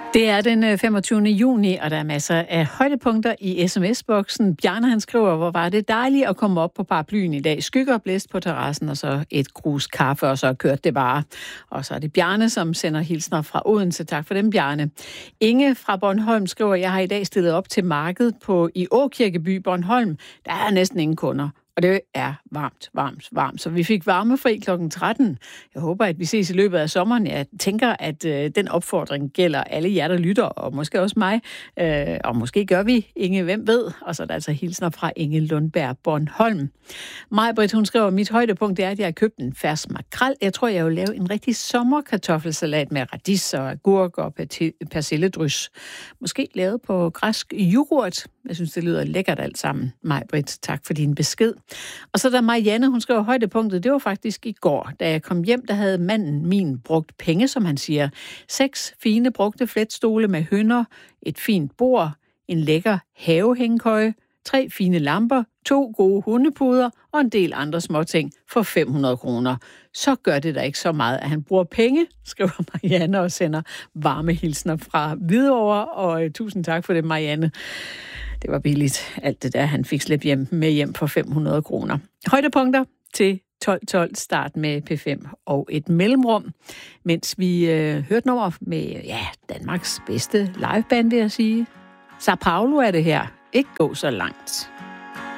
Det er den 25. juni, og der er masser af højdepunkter i sms-boksen. Bjarne han skriver, hvor var det dejligt at komme op på paraplyen i dag. Skygger og blæst på terrassen, og så et grus kaffe, og så kørte det bare. Og så er det Bjarne, som sender hilsner fra Odense. Tak for dem, Bjarne. Inge fra Bornholm skriver, jeg har i dag stillet op til markedet i Åkirkeby, Bornholm. Der er næsten ingen kunder. Og det er varmt. Så vi fik varmefri kl. 13. Jeg håber, at vi ses i løbet af sommeren. Jeg tænker, at den opfordring gælder alle jer, der lytter, og måske også mig. Og måske gør vi, Inge, hvem ved. Og så er der altså hilsner fra Inge Lundberg, Bornholm. Maj-Britt, hun skriver, mit højdepunkt er, at jeg har købt en fersk makrel. Jeg tror, jeg vil lave en rigtig sommerkartoffelsalat med radis og agurk og persilledrys. Måske lavet på græsk yoghurt. Jeg synes, det lyder lækkert alt sammen. Maj-Britt, tak for din besked. Og så der Marianne, hun skrev højdepunktet, det var faktisk i går. Da jeg kom hjem, der havde manden min brugt penge, som han siger. 6 fine brugte fletstole med hønder, et fint bord, en lækker havehængekøje, 3 fine lamper, 2 gode hundepuder og en del andre småting for 500 kroner. Så gør det da ikke så meget, at han bruger penge, skriver Marianne og sender varme hilsner fra Hvidovre. Og tusind tak for det, Marianne. Det var billigt, alt det der, han fik slæbt med hjem for 500 kroner. Højdepunkter til 12.12, start med P5 og et mellemrum, mens vi hørte nummer med Danmarks bedste liveband, vil jeg sige. Sao Paulo er det her. Ikke gå så langt.